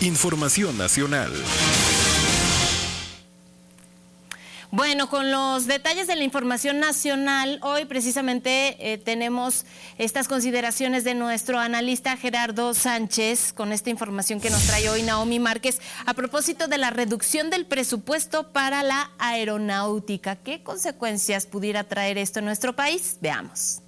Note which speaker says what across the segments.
Speaker 1: Información nacional.
Speaker 2: Bueno, con los detalles de la información nacional, hoy precisamente tenemos estas consideraciones de nuestro analista Gerardo Sánchez con esta información que nos trae hoy Naomi Márquez a propósito de la reducción del presupuesto para la aeronáutica. ¿Qué consecuencias pudiera traer esto en nuestro país? Veamos.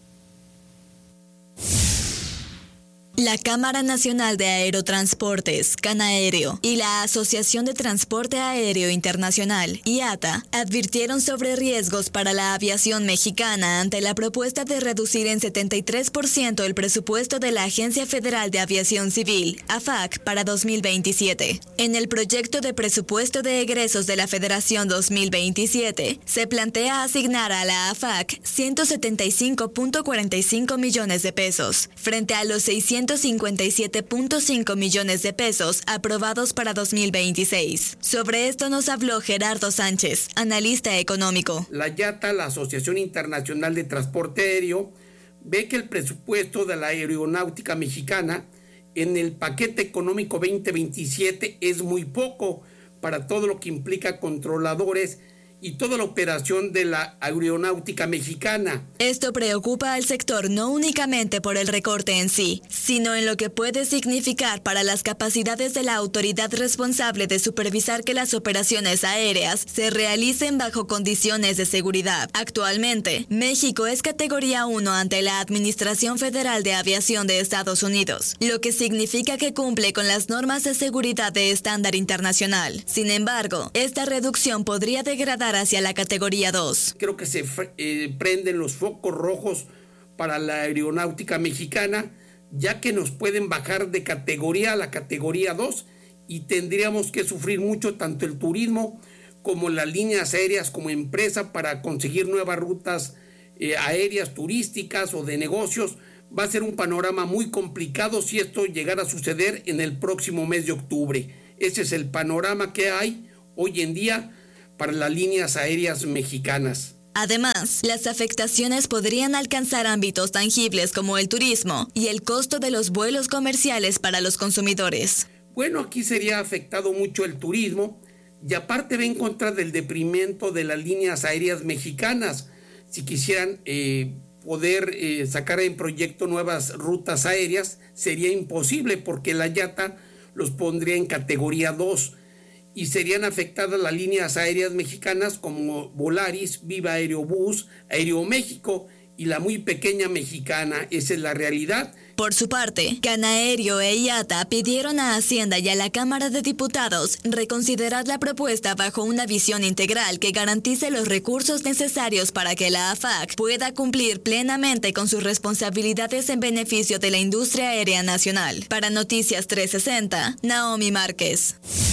Speaker 3: La Cámara Nacional de Aerotransportes, Canaéreo, y la Asociación de Transporte Aéreo Internacional, IATA, advirtieron sobre riesgos para la aviación mexicana ante la propuesta de reducir en 73% el presupuesto de la Agencia Federal de Aviación Civil, AFAC, para 2027. En el proyecto de presupuesto de egresos de la Federación 2027, se plantea asignar a la AFAC 175.45 millones de pesos, frente a los 657.5 millones de pesos aprobados para 2026. Sobre esto nos habló Gerardo Sánchez, analista económico.
Speaker 4: La IATA, la Asociación Internacional de Transporte Aéreo, ve que el presupuesto de la aeronáutica mexicana en el paquete económico 2027 es muy poco para todo lo que implica controladores y toda la operación de la aeronáutica mexicana.
Speaker 3: Esto preocupa al sector no únicamente por el recorte en sí, sino en lo que puede significar para las capacidades de la autoridad responsable de supervisar que las operaciones aéreas se realicen bajo condiciones de seguridad. Actualmente, México es categoría 1 ante la Administración Federal de Aviación de Estados Unidos, lo que significa que cumple con las normas de seguridad de estándar internacional. Sin embargo, esta reducción podría degradar hacia la categoría 2.
Speaker 4: Creo que se prenden los focos rojos para la aeronáutica mexicana, ya que nos pueden bajar de categoría a la categoría 2 y tendríamos que sufrir mucho tanto el turismo como las líneas aéreas como empresa para conseguir nuevas rutas aéreas turísticas o de negocios. Va a ser un panorama muy complicado si esto llegara a suceder en el próximo mes de octubre. Ese es el panorama que hay hoy en día para las líneas aéreas mexicanas.
Speaker 3: Además, las afectaciones podrían alcanzar ámbitos tangibles como el turismo y el costo de los vuelos comerciales para los consumidores.
Speaker 4: Bueno, aquí sería afectado mucho el turismo y aparte va en contra del deprimento de las líneas aéreas mexicanas. Si quisieran poder sacar en proyecto nuevas rutas aéreas, sería imposible porque la IATA los pondría en categoría 2. Y serían afectadas las líneas aéreas mexicanas como Volaris, Viva Aerobús, Aeroméxico y la muy pequeña Mexicana. Esa es la realidad.
Speaker 3: Por su parte, Canaéreo e IATA pidieron a Hacienda y a la Cámara de Diputados reconsiderar la propuesta bajo una visión integral que garantice los recursos necesarios para que la AFAC pueda cumplir plenamente con sus responsabilidades en beneficio de la industria aérea nacional. Para Noticias 360, Naomi Márquez.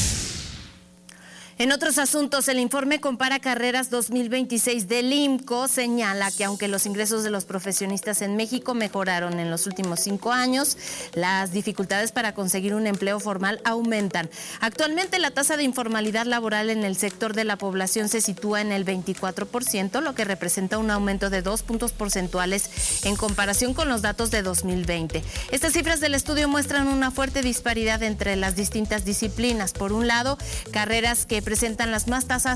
Speaker 2: En otros asuntos, el informe Compara Carreras 2026 del IMCO señala que aunque los ingresos de los profesionistas en México mejoraron en los últimos 5 años, las dificultades para conseguir un empleo formal aumentan. Actualmente la tasa de informalidad laboral en el sector de la población se sitúa en el 24%, lo que representa un aumento de 2 puntos porcentuales en comparación con los datos de 2020. Estas cifras del estudio muestran una fuerte disparidad entre las distintas disciplinas. Por un lado, carreras que presentan las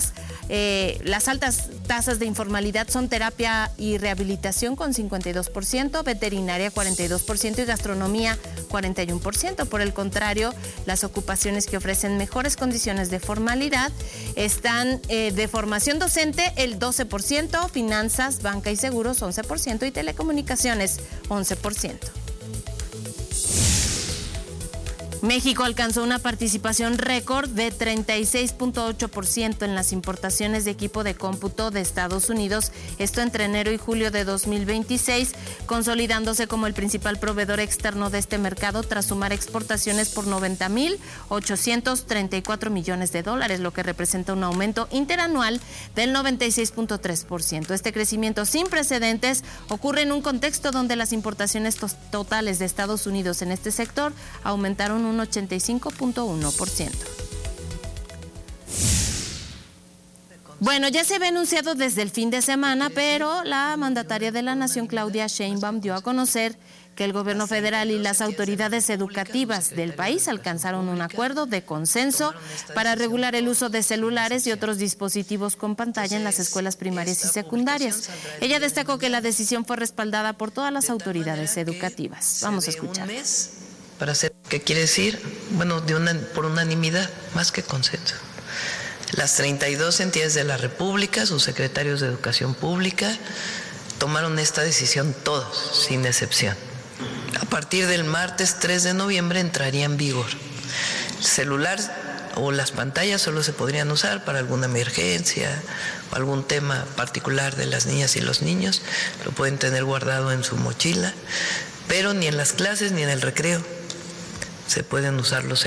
Speaker 2: altas tasas de informalidad son terapia y rehabilitación con 52%, veterinaria 42% y gastronomía 41%. Por el contrario, las ocupaciones que ofrecen mejores condiciones de formalidad están de formación docente el 12%, finanzas, banca y seguros 11% y telecomunicaciones 11%. México alcanzó una participación récord de 36.8% en las importaciones de equipo de cómputo de Estados Unidos, esto entre enero y julio de 2026, consolidándose como el principal proveedor externo de este mercado tras sumar exportaciones por $90,834 millones, lo que representa un aumento interanual del 96.3%. Este crecimiento sin precedentes ocurre en un contexto donde las importaciones totales de Estados Unidos en este sector aumentaron un 85.1%. Bueno, ya se había anunciado desde el fin de semana, pero la mandataria de la Nación, Claudia Sheinbaum, dio a conocer que el gobierno federal y las autoridades educativas del país alcanzaron un acuerdo de consenso para regular el uso de celulares y otros dispositivos con pantalla en las escuelas primarias y secundarias. Ella destacó que la decisión fue respaldada por todas las autoridades educativas. Vamos a escuchar.
Speaker 1: Para hacer, ¿qué quiere decir? Bueno, por unanimidad, más que consenso. Las 32 entidades de la República, sus secretarios de Educación Pública, tomaron esta decisión todos, sin excepción. A partir del martes 3 de noviembre entraría en vigor. El celular o las pantallas solo se podrían usar para alguna emergencia o algún tema particular de las niñas y los niños. Lo pueden tener guardado en su mochila, pero ni en las clases ni en el recreo se pueden usar los celulares.